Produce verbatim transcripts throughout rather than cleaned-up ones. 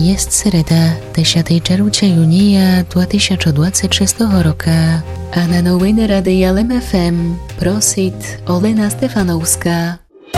Jest sereda, dziesiątego czerwca dwa tysiące dwudziestego szóstego roku, a na nowiny Radia L M F M prosit Olena Stefanowska.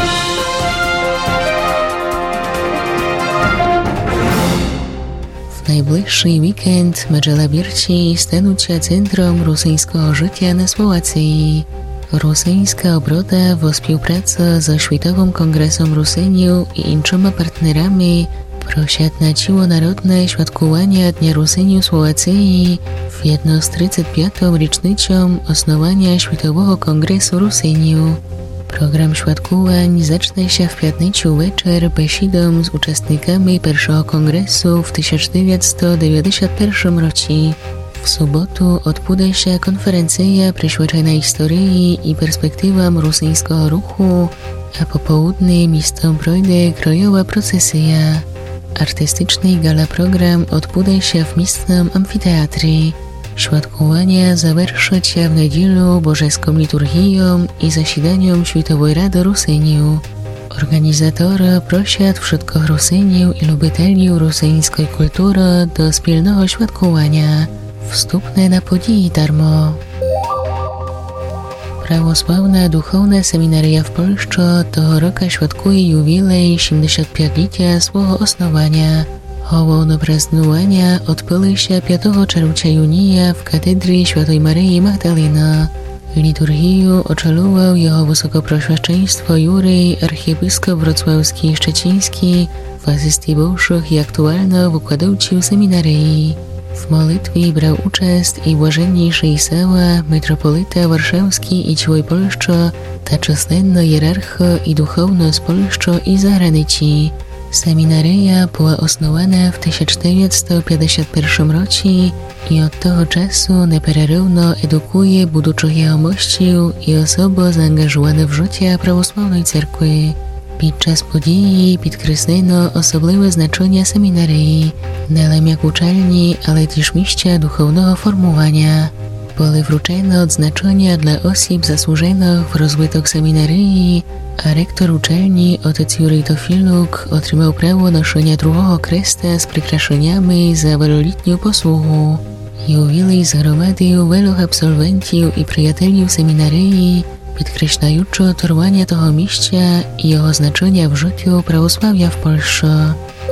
W najbliższy weekend Medżela Birci stanąć się centrum rosyjskiego życia na Słowacji. Rosyjska obroda w współpracy ze Światowym Kongresem Rusyniów i innymi partnerami prosiat na ciło narodne świadkowania Dnia Rusyniów Słowacji w jedno z trzydziestą piątą rocznicą osnowania Światowego Kongresu Rusyniów. Program świadkowań zacznie się w piątnicę wieczór besidą z uczestnikami pierwszego kongresu w tysiąc dziewięćset dziewięćdziesiątym pierwszym roku. W sobotu odbędzie się konferencja przyświecona historii i perspektywom rosyjskiego ruchu, a po południu miejscem projdzie krojowa procesja. Artystyczny gala program odbędzie się w miejscowym amfiteatrze. Świadkowania zawerszą się w niedzielę bożeską liturgią i zasiedaniem Światowej Rady Rusyniów. Organizatorzy prosiat wszystkich Rusyniów i lubiteli rosyjskiej kultury do wspólnego świadkowania. Wstępne na podії darmo. Prawosławna Duchowna Seminaria w Polsce tego roku świadkuje jubilej siedemdziesięciopięciolecia swojego osnowania. Hołowne praznowania odbyły się piątego czerwca w katedrze Świętej Maryi Magdaleny. Liturgię oczelował jego wysokoproswieczeństwo Jurej, archiepiskop wrocławski i szczeciński, w asystii bożych i aktualno wykładowczył seminarii. W modlitwie brał uczest i błażenniejszy Isała, metropolita warszawski i całej Polski, ta czaslenna hierarcha i duchowność Polski i zagranicy. Seminaria była osnowana w tysiąc dziewięćset pięćdziesiątym pierwszym roku i od tego czasu nieprerywno edukuje budoucych jegomościów i osoby zaangażowane w życie prawosławnej cerkwy. Podczas podії підкреслено особливе значення семінарії, не лише як uczelni, ale też miejsca duchownego formowania. Były wręczone odznaczenia dla osób zasłużonych w rozwoju seminarii, a rektor uczelni otec Jurej Tofiluk otrzymał prawo noszenia drugiego kresta z przykraszeniami za wieloletnią posługę. Jubilej zgromadził wielu absolwentów i przyjaciół seminarii, podkreślająco trwanie tego miejsca i jego znaczenia w życiu prawosławia w Polsce.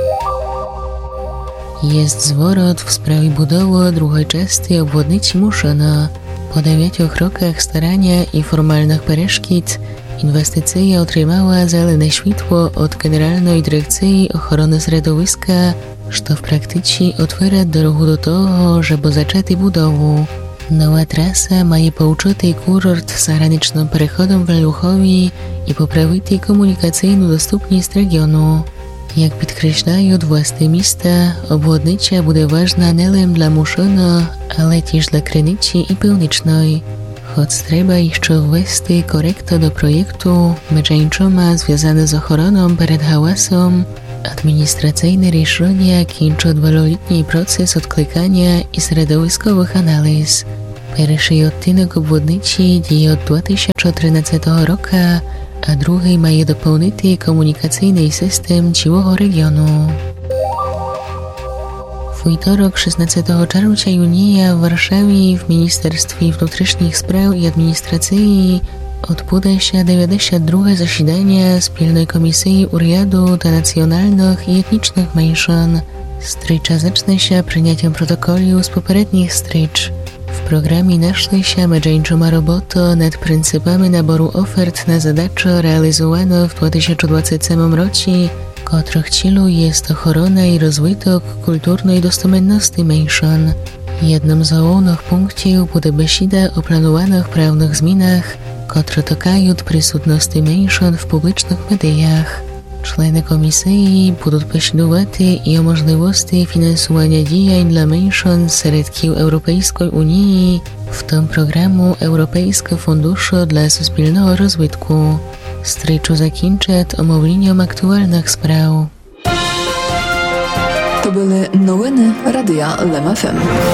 Jest zwrot w sprawie budowy drugiej części obwodnicy Muszyna. Po dziewięciu rokach starania i formalnych przeszkód inwestycja otrzymała zielone światło od Generalnej Dyrekcji Ochrony Środowiska, co w praktyce otwiera drogę do tego, żeby zacząć budowę. Nowa trasa ma pouczyty kurort z zagranicznym przechodem w Leluchowi i poprawić komunikacyjną dostępność regionu. Jak podkreślają władze miasta, obwodnica będzie ważna nie tylko dla Muszyna, ale też dla Krynicy i Północnej. Choć trzeba jeszcze wwieść korektę do projektu, między innymi związane z ochroną przed hałasem, administracyjne решения kończą dwuletni proces odklikania i środowiskowych analiz. Pierwszy odcinek obwodnicy dzieje od dwa tysiące trzynastego roku, a drugi ma dopełnity komunikacyjny system całego regionu. W wtorek szesnastego czerwca w Warszawie w Ministerstwie Wewnętrznych Spraw i Administracji odbędzie się dziewięćdziesiąte drugie zasiedanie Wspólnej Komisji Uriadu dla Nacjonalnych i Etnicznych Mniejszyn. Strycza zacznie się przyjęciem protokołu z poprzednich strycz. W programie naszły się między innymi roboty nad pryncypami naboru ofert na zadачи realizowane w dwa tysiące dwudziestym roku, których celem jest ochrona i rozwój kulturnej dostępności mniejszyn. Jednym z głównych punktów będzie besida o planowanych prawnych zmianach, które dotykają przysutności mniejszyn w publicznych mediach. Członkowie komisji będą posiadować i o możliwości finansowania działań dla mniejszyn z środków Europejskiej Unii, w tym programu Europejskiego Funduszu dla Wspólnego Rozwoju. Stryczu zakończę omówieniem aktualnych spraw. To były nowiny Radia L M F M.